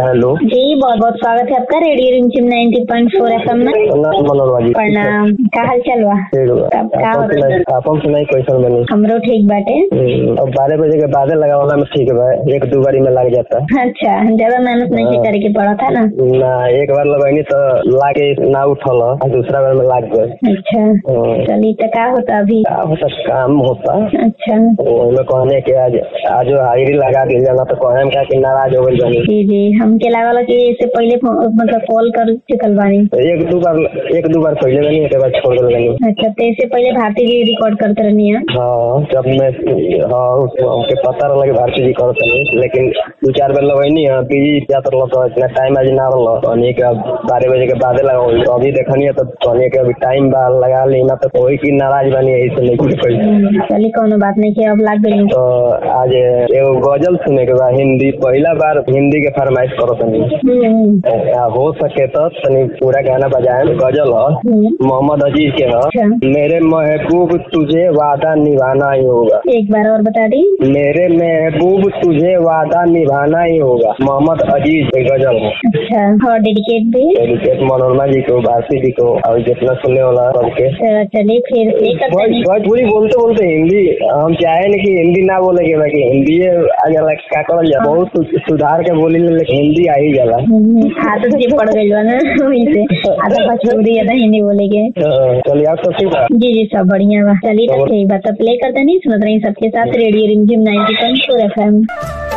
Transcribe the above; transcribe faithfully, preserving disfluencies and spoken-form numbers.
Hello जी, बहुत बहुत स्वागत है आपका रेडियो रिमझिम नब्बे पॉइंट चार एफएम में। प्रणाम, का हाल चाल बा? कब का हो रहा है? आपन सुनाई कैसन बनी? हमरो ठीक बाटे। अब बारह बजे के बाद लगावला में ठीक बा, एक दो बारी में लग जाता। अच्छा, ज्यादा मेहनत नहीं हाँ। करे के पड़ा था ना? ना, एक बार लगनी तो लाके ना उठल और दूसरा बार में लाग गए। अच्छा, हाँ। चलिए तो का होता अभी? का होता काम होता। अच्छा, ओमे कहने के आज आज हाजिरी लगा दी जाला तो कहन का कि नाराज हो गइल बानी। जी जी, हमके लागल कि इससे पहले फो- मतलब कॉल कर चुकल बानी। एक दो बार एक दो बार पहले बनी, एक बार छोड़ देल बनी। अच्छा, तो इससे पहले भारती जी रिकॉर्ड करते रहनी है? हाँ, जब मैं हाँ उसको हमके पता रहला कि भारती जी करत नहीं, लेकिन दो चार बार लगनी है बिजी जात रहला तो इतना टाइम आज ना रहला। कहनी के अब बारह बजे के बाद लगाओ, तो अभी देखनी है तो कहनी के अभी टाइम बा लगा ली ना तो कोई की नाराज बनी ऐसे नहीं कुछ कोई। चलिए, कोनो बात नहीं कि अब लाग गई। तो आज एगो गजल सुने के बा हिंदी, पहला बार हिंदी के फरमाइश करत नहीं। हो सके तो तनी पूरा गाना बजाए। गजल है मोहम्मद अजीज के है, मेरे महबूब तुझे वादा निभाना ही होगा। एक बार और बता दी। मेरे महबूब तुझे वादा निभाना ही होगा, मोहम्मद अजीज के गजल है। अच्छा, और डेडिकेट भी? डेडिकेट मनोरमा जी को, भारती जी को और जितना सुनने वाला सबके। चलो, चलिए फिर एक भोजपुरी बोलते बोलते हिंदी हम चाहे नहीं कि हिंदी ना बोले के बाकी हिंदी अगर का करल जा बहुत सु- सुधार के बोली लेकिन हिंदी आ ही जाला। आदत जी पड़ गई बा ना वही से आधा भोजपुरी आधा हिंदी बोलेगे। चलिए आप सब ठीक है? जी जी, सब बढ़िया बा। चलिए तो ठीक बात प्ले करते नहीं सुनत रही सबके साथ रेडियो रिमझिम नब्बे पॉइंट चार एफएम।